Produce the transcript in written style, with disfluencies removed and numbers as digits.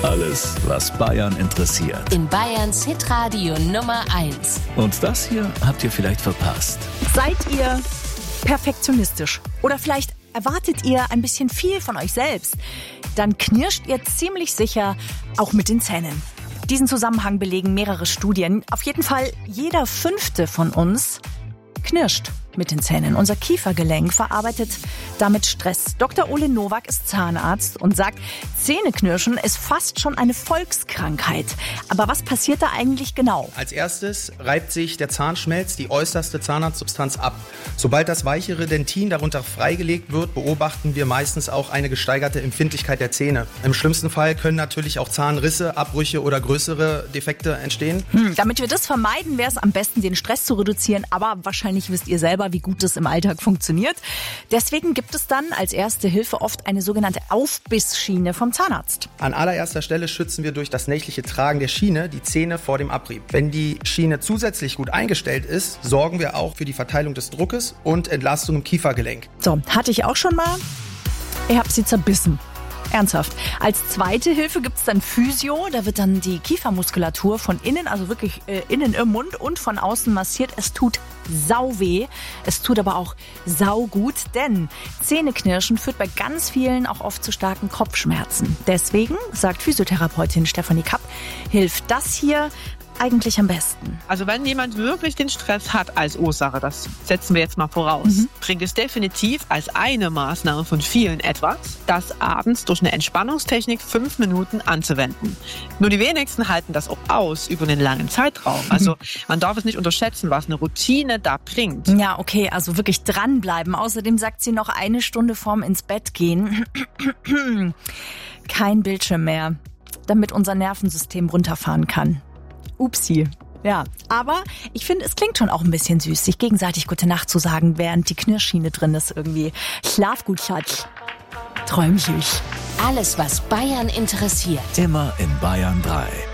Alles, was Bayern interessiert. In Bayerns Hitradio Nummer 1. Und das hier habt ihr vielleicht verpasst. Seid ihr perfektionistisch? Oder vielleicht erwartet ihr ein bisschen viel von euch selbst? Dann knirscht ihr ziemlich sicher auch mit den Zähnen. Diesen Zusammenhang belegen mehrere Studien. Auf jeden Fall jeder 5. von uns knirscht mit den Zähnen. Unser Kiefergelenk verarbeitet damit Stress. Dr. Ole Nowak ist Zahnarzt und sagt, Zähneknirschen ist fast schon eine Volkskrankheit. Aber was passiert da eigentlich genau? Als erstes reibt sich der Zahnschmelz, die äußerste Zahnarztsubstanz, ab. Sobald das weichere Dentin darunter freigelegt wird, beobachten wir meistens auch eine gesteigerte Empfindlichkeit der Zähne. Im schlimmsten Fall können natürlich auch Zahnrisse, Abbrüche oder größere Defekte entstehen. Damit wir das vermeiden, wäre es am besten, den Stress zu reduzieren. Aber wahrscheinlich wisst ihr selber, wie gut das im Alltag funktioniert. Deswegen gibt es dann als erste Hilfe oft eine sogenannte Aufbissschiene vom Zahnarzt. An allererster Stelle schützen wir durch das nächtliche Tragen der Schiene die Zähne vor dem Abrieb. Wenn die Schiene zusätzlich gut eingestellt ist, sorgen wir auch für die Verteilung des Druckes und Entlastung im Kiefergelenk. So, hatte ich auch schon mal. Ich habe sie zerbissen. Ernsthaft. Als zweite Hilfe gibt es dann Physio. Da wird dann die Kiefermuskulatur von innen, also wirklich innen im Mund und von außen massiert. Es tut sau weh. Es tut aber auch sau gut, denn Zähneknirschen führt bei ganz vielen auch oft zu starken Kopfschmerzen. Deswegen, sagt Physiotherapeutin Stefanie Kapp, hilft das hier eigentlich am besten. Also wenn jemand wirklich den Stress hat als Ursache, das setzen wir jetzt mal voraus, bringt es definitiv als eine Maßnahme von vielen etwas, das abends durch eine Entspannungstechnik 5 Minuten anzuwenden. Nur die wenigsten halten das auch aus über einen langen Zeitraum. Also man darf es nicht unterschätzen, was eine Routine da bringt. Ja, okay, also wirklich dranbleiben. Außerdem sagt sie noch 1 Stunde vorm ins Bett gehen. Kein Bildschirm mehr, damit unser Nervensystem runterfahren kann. Upsi. Ja, aber ich finde, es klingt schon auch ein bisschen süß, sich gegenseitig gute Nacht zu sagen, während die Knirschschiene drin ist irgendwie. Schlaf gut, Schatz. Träum süß. Alles, was Bayern interessiert. Immer in Bayern 3.